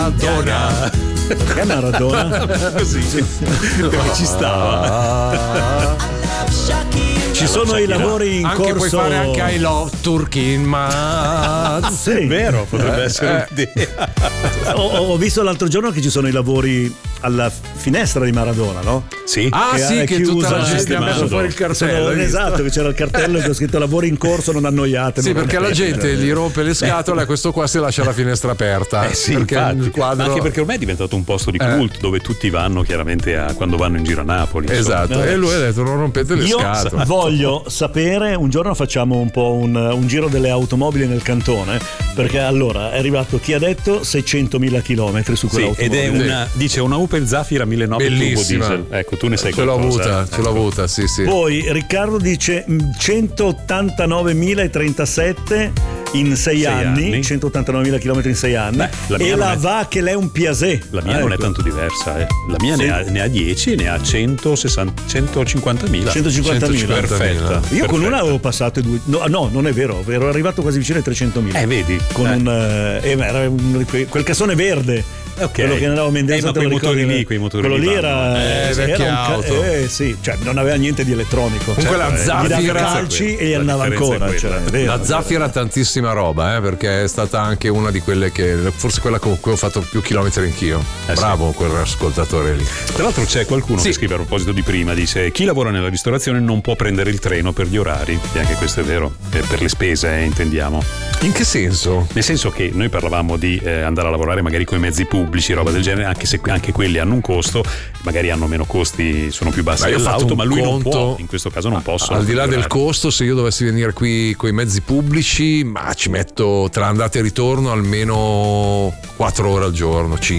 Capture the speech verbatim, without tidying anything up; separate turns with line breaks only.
Maradona.
Che Maradona?
Così. Come ci stava.
Ci sono i lavori in
anche
corso.
Puoi fare anche I love Turkin ma
sì.
Vero, potrebbe
eh,
essere
eh.
un'idea.
Ho, ho visto l'altro giorno che ci sono i lavori alla finestra di Maradona, no?
Sì.
Ah
che
sì,
è
che
chiusa,
tutta la gente ha messo
sistemato.
fuori il cartello.
Sono-
hai visto?
esatto, che c'era il cartello che ho scritto lavori in corso, non annoiate.
Sì,
non
perché la
rompete.
gente gli rompe le scatole e questo qua si lascia la finestra aperta.
Eh sì,
perché
infatti.
il quadro...
Anche perché ormai è diventato un posto di culto dove tutti vanno chiaramente a, quando vanno in giro a Napoli. insomma.
Esatto, e lui ha detto non rompete le
Io
scatole.
voglio sapere, un giorno facciamo un po' un, un giro delle automobili nel cantone, perché allora è arrivato, chi ha detto, seicentomila chilometri su
Sì, ed
quell'automobile.
è una, dice una Opel Zafira millenovecento turbo
Bellissima.
diesel. Ecco, tu ne sai
Ce l'ho
qualcosa.
avuta, ce l'ho avuta, sì, sì.
Poi Riccardo dice mh, centottantanovemilatrentasette in sei
Sei
anni,
anni.
centottantanovila chilometri in sei anni.
Beh, la mia
e
non
la
è-
va che lei è un Piaget.
La mia
Ah,
non è
ecco.
tanto diversa, eh. La mia
Sì.
ne, ha, ne ha dieci, ne ha centosessanta, centocinquantamila.
centocinquantamila.
Perfetta.
Io con
perfetta.
una avevo passato due. No, no, non è vero, ero arrivato quasi vicino ai trecentomila.
Eh, vedi?
Con
Eh.
un. eh, eh, ma era un- que- quel cassone verde.
Ok.
Quello che andava a Mendoza,
Eh, ma
te
quei
lo
motori
ricordi?
lì, quei motori
quello
lì
lì
vanno,
era,
eh,
era
vecchie
un ca-
auto.
eh, sì, cioè non aveva niente di elettronico.
Comunque la
Cioè, gli dava
Zafira-
calci e gli
La
andava
differenza è
ancora.
quella.
Cioè, è vero,
La Zafira ha tantissima roba, eh, perché è stata anche una di quelle che forse quella con cui ho fatto più chilometri anch'io.
Eh, sì.
Bravo quell'ascoltatore lì.
Tra l'altro c'è qualcuno
Sì.
che scrive a proposito di prima, dice chi lavora nella ristorazione non può prendere il treno per gli orari, e anche questo è vero, eh, per le spese eh, intendiamo.
In che senso?
Nel senso che noi parlavamo di eh, andare a lavorare magari con i mezzi pubblici, roba del genere, anche se anche quelli hanno un costo, magari hanno meno costi, sono più bassi
Ma io ho fatto
dell'auto,
un
ma lui non
conto-
può, in questo caso non posso.
Al di là del costo, se io dovessi venire qui con i mezzi pubblici, ma ci metto tra andata e ritorno almeno quattro ore al giorno, cinque.